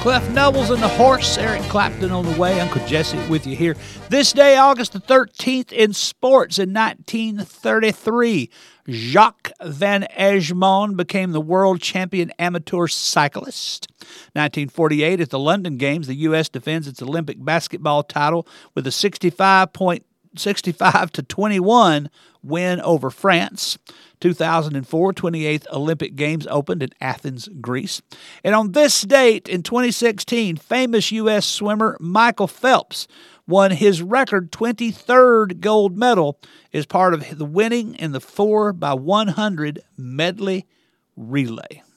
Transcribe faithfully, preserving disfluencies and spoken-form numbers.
Clef Nobles and the Horse, Eric Clapton on the way. Uncle Jesse with you here. This day, August the thirteenth, in sports in nineteen thirty-three, Jacques Van Egmond became the world champion amateur cyclist. nineteen forty-eight, at the London Games, the U S defends its Olympic basketball title with a sixty-five to twenty-one win over France. two thousand four, twenty-eighth Olympic Games opened in Athens, Greece. And on this date in twenty sixteen, famous U S swimmer Michael Phelps won his record twenty-third gold medal as part of the winning in the four by one hundred medley relay.